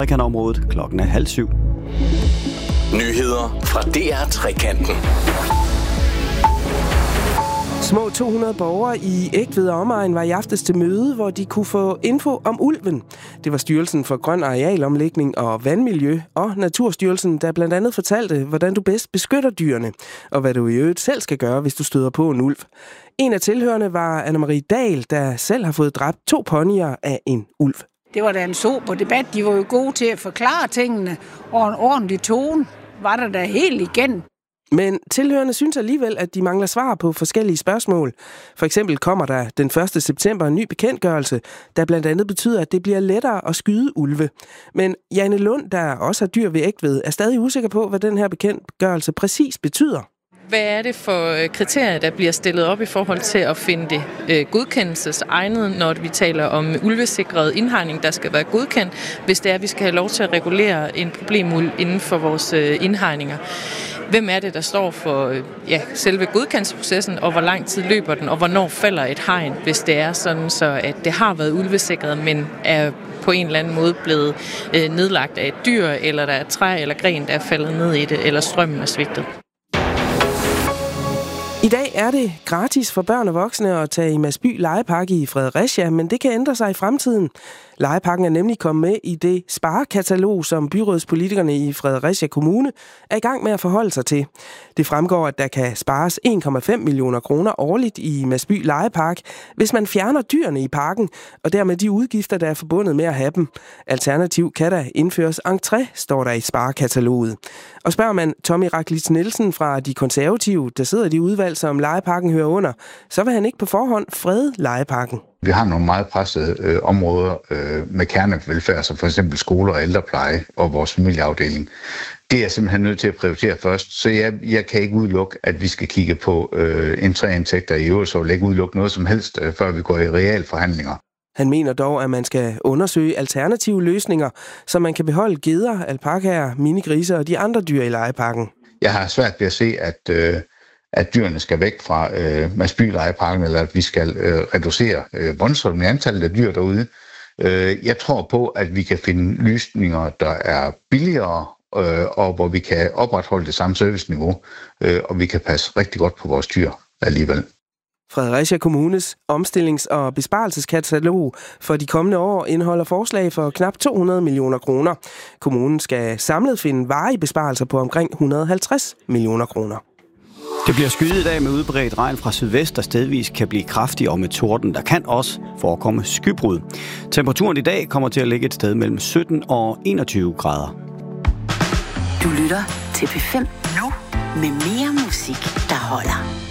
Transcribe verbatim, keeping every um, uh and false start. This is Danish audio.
Trekantområdet klokken er halv syv. Nyheder fra D R Trekanten. Små to hundrede borgere i Egtved og omegn var i aftes til møde, hvor de kunne få info om ulven. Det var Styrelsen for Grøn Arealomlægning og Vandmiljø og Naturstyrelsen, der blandt andet fortalte, hvordan du bedst beskytter dyrene, og hvad du i øvrigt selv skal gøre, hvis du støder på en ulv. En af tilhørende var Anne-Marie Dahl, der selv har fået dræbt to ponyer af en ulv. Det var da en sober debat. De var jo gode til at forklare tingene, og en ordentlig tone var der da helt igen. Men tilhørende synes alligevel, at de mangler svar på forskellige spørgsmål. For eksempel kommer der den første september en ny bekendtgørelse, der blandt andet betyder, at det bliver lettere at skyde ulve. Men Janne Lund, der også har dyr ved Egtved, er stadig usikker på, hvad den her bekendtgørelse præcis betyder. Hvad er det for kriterier, der bliver stillet op i forhold til at finde det øh, godkendelsesegnet, når vi taler om ulvesikret indhegning, der skal være godkendt, hvis det er, at vi skal have lov til at regulere en problemulv inden for vores øh, indhegninger? Hvem er det, der står for øh, ja, selve godkendelsesprocessen, og hvor lang tid løber den, og hvornår falder et hegn, hvis det er sådan, så at det har været ulvesikret, men er på en eller anden måde blevet øh, nedlagt af et dyr, eller der er et træ eller gren, der er faldet ned i det, eller strømmen er svigtet. I dag er det gratis for børn og voksne at tage i Masby Legepark i Fredericia, men det kan ændre sig i fremtiden. Legeparken er nemlig kommet med i det sparekatalog, som byrådspolitikerne i Fredericia Kommune er i gang med at forholde sig til. Det fremgår, at der kan spares en komma fem millioner kroner årligt i Masby Legepark, hvis man fjerner dyrene i parken, og dermed de udgifter, der er forbundet med at have dem. Alternativt kan der indføres entré, står der i sparekataloget. Og spørger man Tommy Raklitz Nielsen fra De Konservative, der sidder i de udvalg, som legeparken hører under, så vil han ikke på forhånd frede legeparken. Vi har nogle meget pressede øh, områder øh, med kernevelfærd, som for eksempel skoler og ældrepleje og vores familieafdeling. Det er jeg simpelthen nødt til at prioritere først, så jeg, jeg kan ikke udelukke, at vi skal kigge på øh, entréindtægter i øvrigt, så vil ikke udelukke noget som helst, øh, før vi går i realforhandlinger. Han mener dog, at man skal undersøge alternative løsninger, så man kan beholde geder, alpakaer, minigriser og de andre dyr i legeparken. Jeg har svært ved at se, at, øh, at dyrene skal væk fra øh, Masby Legeparken, eller at vi skal øh, reducere øh, voldsomt i antallet af dyr derude. Øh, jeg tror på, at vi kan finde løsninger, der er billigere, øh, og hvor vi kan opretholde det samme serviceniveau, øh, og vi kan passe rigtig godt på vores dyr alligevel. Fredericia Kommunes omstillings- og besparelseskatalog for de kommende år indeholder forslag for knap to hundrede millioner kroner. Kommunen skal samlet finde varige besparelser på omkring et hundrede og halvtreds millioner kroner. Det bliver skyet i dag med udbredt regn fra sydvest, der stedvis kan blive kraftig og med torden. Der kan også forekomme skybrud. Temperaturen i dag kommer til at ligge et sted mellem sytten og enogtyve grader. Du lytter til P fem nu med mere musik, der holder.